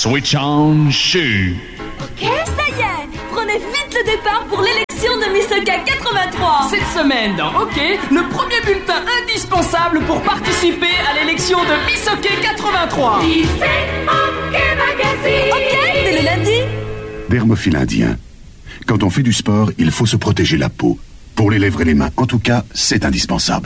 Switch on shoe. Ok, ça y est. Prenez vite le départ pour l'élection de Miss Hockey 83. Cette semaine dans Hockey, le premier bulletin indispensable pour participer à l'élection de Miss Hockey 83. Hockey Magazine. Ok, dès le lundi. Dermophile indien. Quand on fait du sport, il faut se protéger la peau. Pour les lèvres et les mains, en tout cas, c'est indispensable.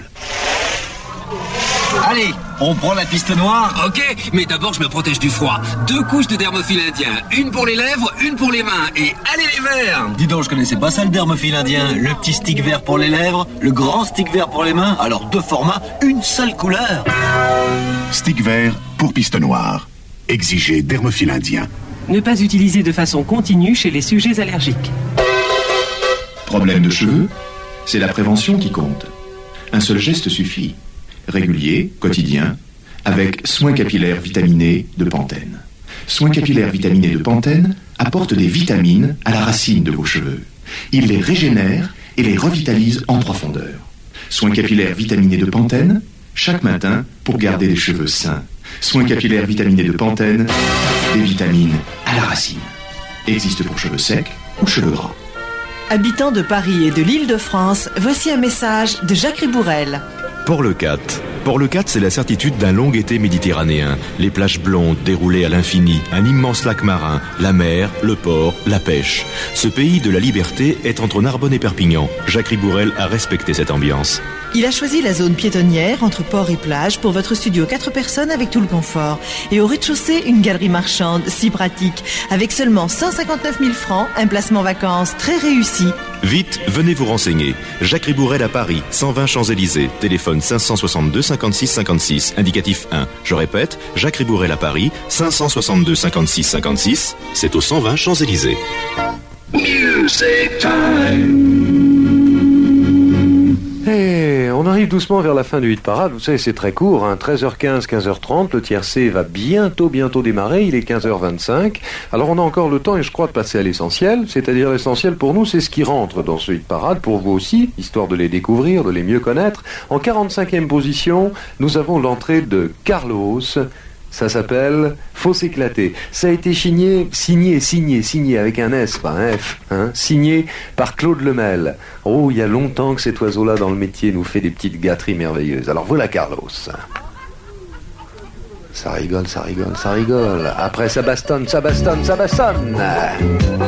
Allez, on prend la piste noire. Ok, mais d'abord je me protège du froid. 2 couches de dermophile indien, une pour les lèvres, une pour les mains. Et allez les verts. Dis donc, je connaissais pas ça le dermophile indien. Le petit stick vert pour les lèvres, le grand stick vert pour les mains. Alors 2 formats, une seule couleur. Stick vert pour piste noire. Exigez dermophile indien. Ne pas utiliser de façon continue chez les sujets allergiques. Problème de cheveux? C'est la prévention qui compte. Un seul geste suffit. Régulier, quotidien, avec soins capillaires vitaminés de Pantene. Soins capillaires vitaminés de Pantene apportent des vitamines à la racine de vos cheveux. Ils les régénèrent et les revitalisent en profondeur. Soins capillaires vitaminés de Pantene, chaque matin pour garder des cheveux sains. Soins capillaires vitaminés de Pantene, des vitamines à la racine. Existe pour cheveux secs ou cheveux gras. Habitants de Paris et de l'Île-de-France, voici un message de Jacques Ribourel. Port-le-Cat. Port-le-Cat, c'est la certitude d'un long été méditerranéen. Les plages blondes déroulées à l'infini, un immense lac marin, la mer, le port, la pêche. Ce pays de la liberté est entre Narbonne et Perpignan. Jacques Ribourel a respecté cette ambiance. Il a choisi la zone piétonnière entre port et plage pour votre studio 4 personnes avec tout le confort. Et au rez-de-chaussée, une galerie marchande si pratique. Avec seulement 159 000 francs, un placement vacances très réussi. Vite, venez vous renseigner. Jacques Ribourel à Paris, 120 Champs-Élysées. Téléphone 562 56 56, indicatif 1. Je répète, Jacques Ribourel à Paris, 562 56 56. C'est au 120 Champs-Élysées. Music time. Et on arrive doucement vers la fin du hit parade. Vous savez, c'est très court, hein, 13h15, 15h30. Le tiercé va bientôt démarrer. Il est 15h25. Alors on a encore le temps, et je crois, de passer à l'essentiel. C'est-à-dire l'essentiel pour nous, c'est ce qui rentre dans ce hit parade. Pour vous aussi, histoire de les découvrir, de les mieux connaître. En 45e position, nous avons l'entrée de Carlos. Ça s'appelle Faut s'éclater. Ça a été signé avec un S, pas un F, hein, signé par Claude Lemel. Oh, il y a longtemps que cet oiseau-là dans le métier nous fait des petites gâteries merveilleuses. Alors voilà Carlos. Ça rigole. Après ça bastonne.